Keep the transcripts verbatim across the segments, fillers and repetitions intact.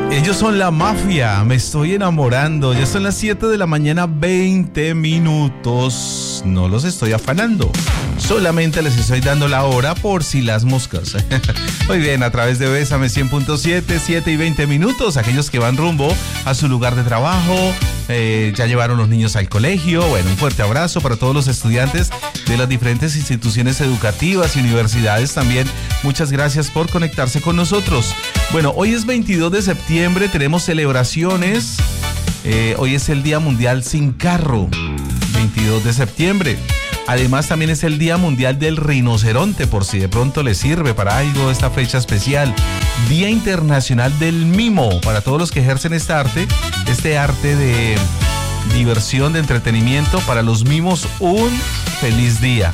Ellos son la mafia, me estoy enamorando. Ya son las siete de la mañana, veinte minutos. No los estoy afanando, solamente les estoy dando la hora por si las moscas. Muy bien, a través de Bésame cien punto siete, siete y veinte minutos. Aquellos que van rumbo a su lugar de trabajo, eh, ya llevaron los niños al colegio. Bueno, un fuerte abrazo para todos los estudiantes de las diferentes instituciones educativas y universidades también. Muchas gracias por conectarse con nosotros. Bueno, hoy es veintidós de septiembre, tenemos celebraciones. Eh, hoy es el Día Mundial Sin Carro, veintidós de septiembre. Además, también es el Día Mundial del Rinoceronte, por si de pronto les sirve para algo esta fecha especial. Día Internacional del Mimo, para todos los que ejercen esta arte, este arte de diversión, de entretenimiento. Para los mimos, un feliz día.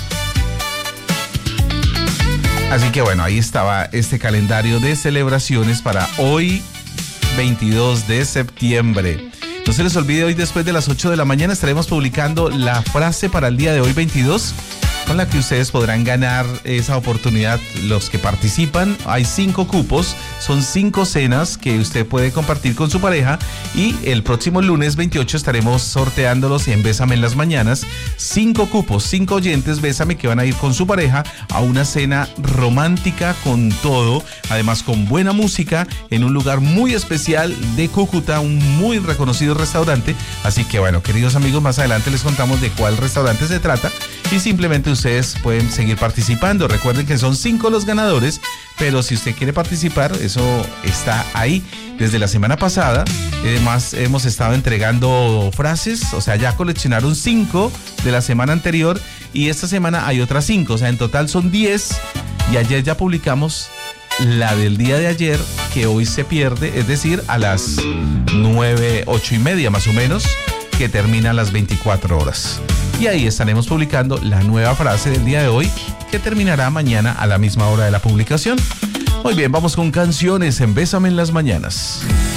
Así que bueno, ahí estaba este calendario de celebraciones para hoy, veintidós de septiembre. No se les olvide, hoy después de las ocho de la mañana estaremos publicando la frase para el día de hoy, veintidós, con la que ustedes podrán ganar esa oportunidad. Los que participan, hay cinco cupos, son cinco cenas que usted puede compartir con su pareja, y el próximo lunes veintiocho estaremos sorteándolos en Bésame en las mañanas. Cinco cupos, cinco oyentes Bésame que van a ir con su pareja a una cena romántica con todo, además con buena música, en un lugar muy especial de Cúcuta, un muy reconocido restaurante. Así que bueno, queridos amigos, más adelante les contamos de cuál restaurante se trata y simplemente ustedes pueden seguir participando. Recuerden que son cinco los ganadores, pero si usted quiere participar, eso está ahí. Desde la semana pasada, además, hemos estado entregando frases, o sea, ya coleccionaron cinco de la semana anterior y esta semana hay otras cinco, o sea, en total son diez, y ayer ya publicamos la del día de ayer, que hoy se pierde, es decir, a las nueve, ocho y media más o menos, que terminan las veinticuatro horas. Y ahí estaremos publicando la nueva frase del día de hoy, que terminará mañana a la misma hora de la publicación. Muy bien, vamos con canciones en Bésame en las mañanas.